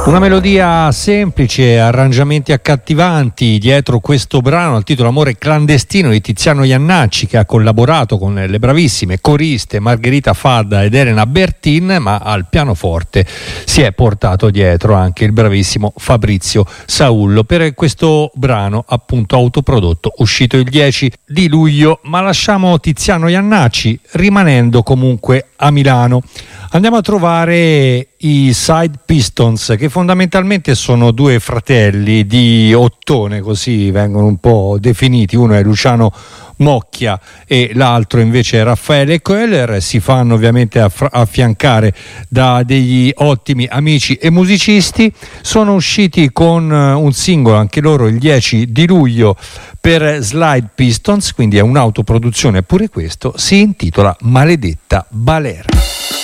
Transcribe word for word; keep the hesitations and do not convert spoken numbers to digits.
Una melodia semplice, arrangiamenti accattivanti dietro questo brano al titolo Amore clandestino di Tiziano Iannacci, che ha collaborato con le bravissime coriste Margherita Fadda ed Elena Bertin, ma al pianoforte si è portato dietro anche il bravissimo Fabrizio Saullo per questo brano appunto autoprodotto uscito il dieci di luglio. Ma lasciamo Tiziano Iannacci rimanendo comunque a Milano. Andiamo a trovare i Side Pistons, che fondamentalmente sono due fratelli di Ottone, così vengono un po' definiti. Uno è Luciano Mocchia e l'altro invece è Raffaele Koehler. Si fanno ovviamente aff- affiancare da degli ottimi amici e musicisti. Sono usciti con un singolo anche loro il dieci di luglio per Slide Pistons, quindi è un'autoproduzione pure questo. Si intitola Maledetta Balera.